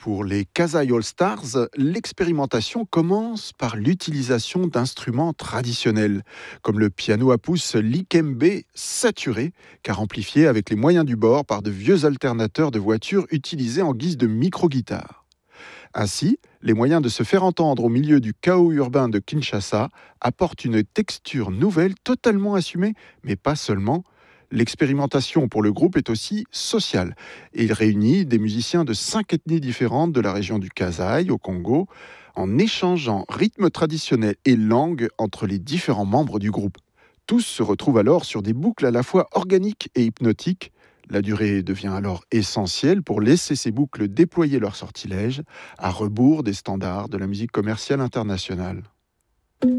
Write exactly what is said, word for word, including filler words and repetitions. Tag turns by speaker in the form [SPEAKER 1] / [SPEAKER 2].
[SPEAKER 1] Pour les Kasai All Stars, l'expérimentation commence par l'utilisation d'instruments traditionnels, comme le piano à pouce Likembe saturé, car amplifié avec les moyens du bord par de vieux alternateurs de voitures utilisés en guise de micro-guitare. Ainsi, les moyens de se faire entendre au milieu du chaos urbain de Kinshasa apportent une texture nouvelle totalement assumée, mais pas seulement. L'expérimentation pour le groupe est aussi sociale et il réunit des musiciens de cinq ethnies différentes de la région du Kasaï au Congo en échangeant rythmes traditionnels et langues entre les différents membres du groupe. Tous se retrouvent alors sur des boucles à la fois organiques et hypnotiques. La durée devient alors essentielle pour laisser ces boucles déployer leur sortilège à rebours des standards de la musique commerciale internationale.